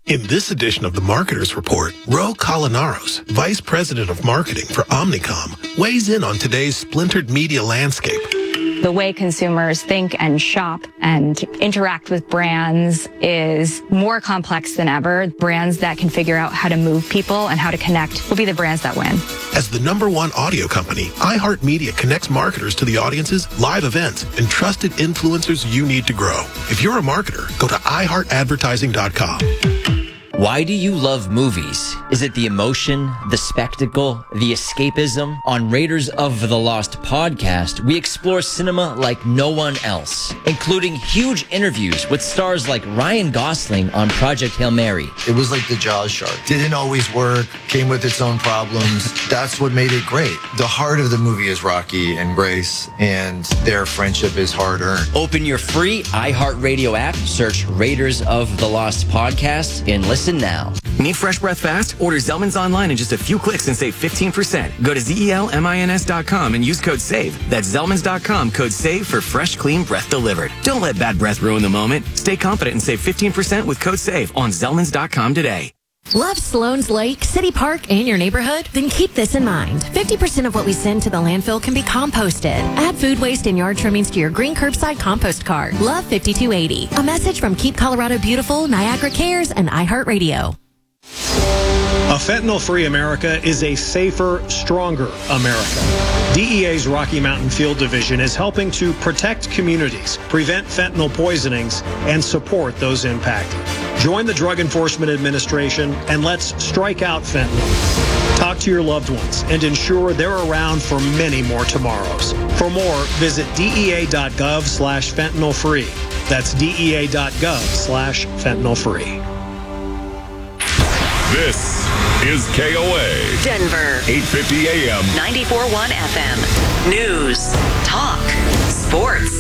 In this edition of the Marketers Report, Ro Colinaros, Vice President of Marketing for Omnicom, weighs in on today's splintered media landscape. The way consumers think and shop and interact with brands is more complex than ever. Brands that can figure out how to move people and how to connect will be the brands that win. As the #1 audio company, iHeartMedia connects marketers to the audiences, live events, and trusted influencers you need to grow. If you're a marketer, go to iHeartAdvertising.com. Why do you love movies? Is it the emotion, the spectacle, the escapism? On Raiders of the Lost podcast, we explore cinema like no one else, including huge interviews with stars like Ryan Gosling on Project Hail Mary. It was like the Jaws shark. Didn't always work, came with its own problems. That's what made it great. The heart of the movie is Rocky and Grace, and their friendship is hard-earned. Open your free iHeartRadio app, search Raiders of the Lost podcast, and listen now. Need fresh breath fast? Order Zellman's online in just a few clicks and save 15%. Go to ZELMINS.com and use code SAVE. That's Zellman's.com, code SAVE for fresh, clean breath delivered. Don't let bad breath ruin the moment. Stay confident and save 15% with code SAVE on Zellman's.com today. Love Sloan's Lake, City Park, and your neighborhood? Then keep this in mind. 50% of what we send to the landfill can be composted. Add food waste and yard trimmings to your green curbside compost card. Love 5280. A message from Keep Colorado Beautiful, Niagara Cares, and iHeartRadio. A fentanyl-free America is a safer, stronger America. DEA's Rocky Mountain Field Division is helping to protect communities, prevent fentanyl poisonings, and support those impacted. Join the Drug Enforcement Administration and let's strike out fentanyl. Talk to your loved ones and ensure they're around for many more tomorrows. For more, visit dea.gov/fentanylfree. That's dea.gov/fentanylfree. This is KOA. Denver. 850 AM. 94.1 FM. News. Talk. Sports.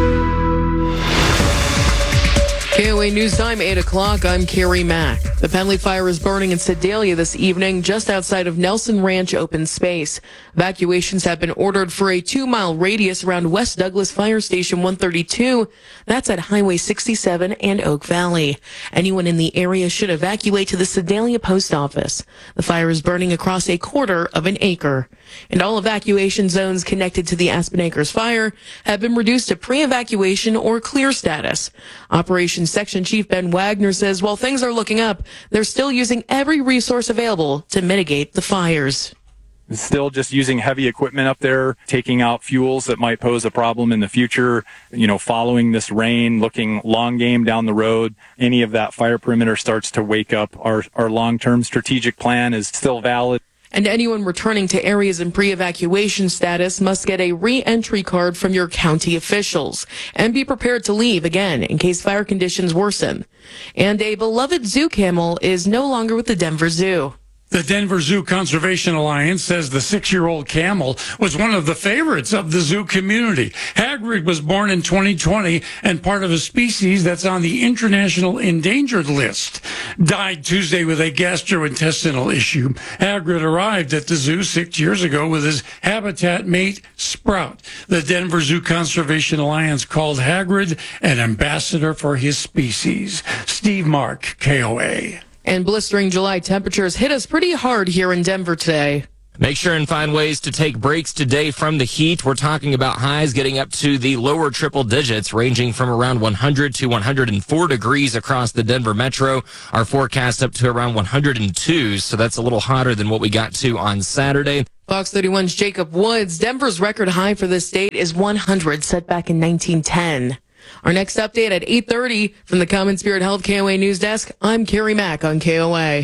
KOA News Time, 8 o'clock. I'm Carrie Mack. The Penley fire is burning in Sedalia this evening, just outside of Nelson Ranch open space. Evacuations have been ordered for a 2-mile radius around West Douglas Fire Station 132. That's at Highway 67 and Oak Valley. Anyone in the area should evacuate to the Sedalia Post Office. The fire is burning across a quarter of an acre. And all evacuation zones connected to the Aspen Acres fire have been reduced to pre-evacuation or clear status. Operations Section Chief Ben Wagner says while things are looking up, they're still using every resource available to mitigate the fires. Still just using heavy equipment up there, taking out fuels that might pose a problem in the future, following this rain, looking long game down the road. Any of that fire perimeter starts to wake up. Our long-term strategic plan is still valid. And anyone returning to areas in pre-evacuation status must get a re-entry card from your county officials and be prepared to leave again in case fire conditions worsen. And a beloved zoo camel is no longer with the Denver Zoo. The Denver Zoo Conservation Alliance says the 6-year-old camel was one of the favorites of the zoo community. Hagrid was born in 2020 and part of a species that's on the international endangered list. Died Tuesday with a gastrointestinal issue. Hagrid arrived at the zoo 6 years ago with his habitat mate, Sprout. The Denver Zoo Conservation Alliance called Hagrid an ambassador for his species. Steve Mark, KOA. And blistering July temperatures hit us pretty hard here in Denver today. Make sure and find ways to take breaks today from the heat. We're talking about highs getting up to the lower triple digits, ranging from around 100 to 104 degrees across the Denver metro. Our forecast up to around 102, so that's a little hotter than what we got to on Saturday. Fox 31's Jacob Woods. Denver's record high for this state is 100, set back in 1910. Our next update at 8:30 from the Common Spirit Health KOA News Desk. I'm Carrie Mack on KOA.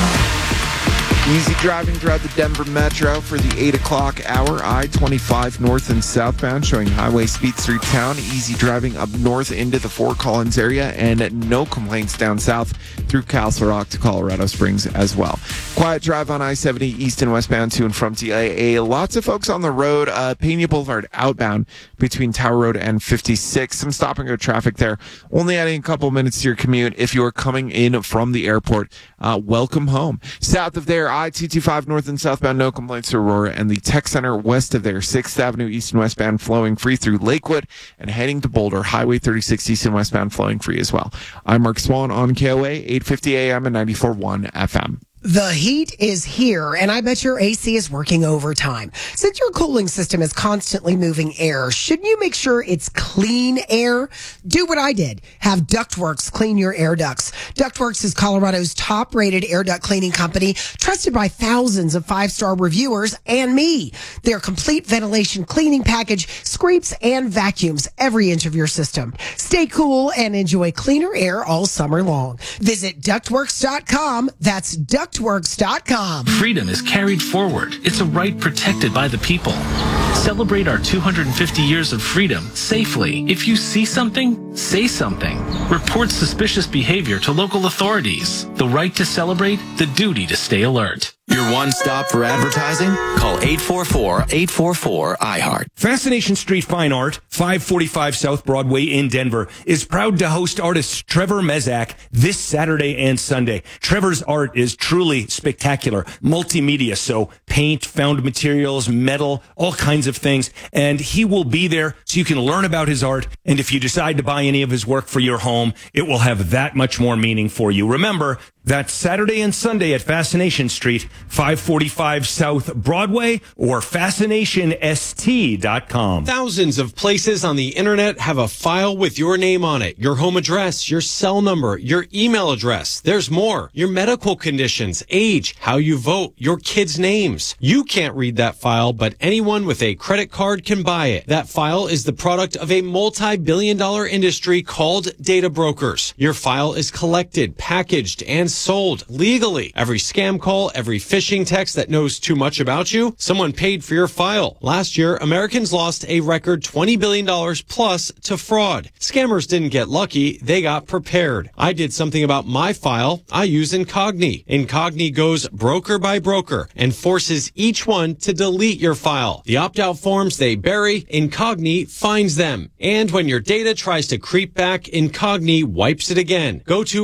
Easy driving throughout the Denver Metro for the 8 o'clock hour. I-25 north and southbound showing highway speeds through town. Easy driving up north into the Fort Collins area, and no complaints down south through Castle Rock to Colorado Springs as well. Quiet drive on I-70 east and westbound to and from TIA. Lots of folks on the road. Pena Boulevard outbound between Tower Road and 56. Some stop and go traffic there. Only adding a couple minutes to your commute if you're coming in from the airport. Welcome home. South of there, I-225 north and southbound, no complaints to Aurora, and the Tech Center west of there, 6th Avenue east and westbound flowing free through Lakewood and heading to Boulder, Highway 36 east and westbound flowing free as well. I'm Mark Swan on KOA, 850 AM and 94.1 FM. The heat is here, and I bet your AC is working overtime. Since your cooling system is constantly moving air, shouldn't you make sure it's clean air? Do what I did. Have Ductworks clean your air ducts. Ductworks is Colorado's top-rated air duct cleaning company, trusted by thousands of 5-star reviewers and me. Their complete ventilation cleaning package scrapes and vacuums every inch of your system. Stay cool and enjoy cleaner air all summer long. Visit ductworks.com. That's ductworks.com. Freedom is carried forward. It's a right protected by the people. Celebrate our 250 years of freedom safely. If you see something, say something. Report suspicious behavior to local authorities. The right to celebrate, the duty to stay alert. Your one stop for advertising? Call 844-844-iHeart. Fascination Street Fine Art, 545 South Broadway in Denver, is proud to host artist Trevor Mezak this Saturday and Sunday. Trevor's art is truly spectacular, multimedia, so paint, found materials, metal, all kinds of things. And he will be there so you can learn about his art. And if you decide to buy any of his work for your home, it will have that much more meaning for you. Remember, that's Saturday and Sunday at Fascination Street, 545 South Broadway, or fascinationst.com. Thousands of places on the internet have a file with your name on it, your home address, your cell number, your email address. There's more. Your medical conditions, age, how you vote, your kids' names. You can't read that file, but anyone with a credit card can buy it. That file is the product of a multi-billion-dollar industry called data brokers. Your file is collected, packaged, and sold legally. Every scam call, every phishing text that knows too much about you, someone paid for your file. Last year, Americans lost a record $20 billion plus to fraud. Scammers didn't get lucky, they got prepared. I did something about my file. I use Incogni. Incogni goes broker by broker and forces each one to delete your file. The opt-out forms they bury, Incogni finds them. And when your data tries to creep back, Incogni wipes it again. Go to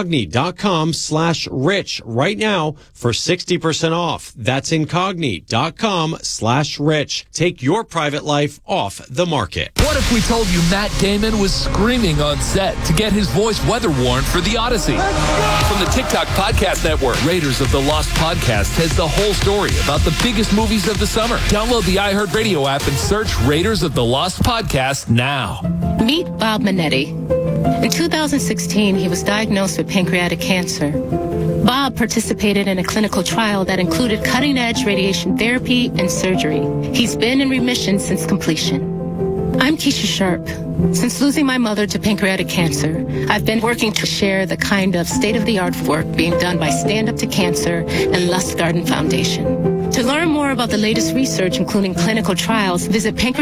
incogni.com/rich right now for 60% off. That's incogni.com/rich. Take your private life off the market. What if we told you Matt Damon was screaming on set to get his voice weather warned for The Odyssey? From the TikTok Podcast Network, Raiders of the Lost Podcast has the whole story about the biggest movies of the summer. Download the iHeartRadio app and search Raiders of the Lost Podcast now. Meet Bob Minetti. In 2016, he was diagnosed with pancreatic cancer. Bob participated in a clinical trial that included cutting-edge radiation therapy and surgery. He's been in remission since completion. I'm Keisha Sharp. Since losing my mother to pancreatic cancer, I've been working to share the kind of state-of-the-art work being done by Stand Up to Cancer and Lustgarten Foundation. To learn more about the latest research, including clinical trials, visit pancreatic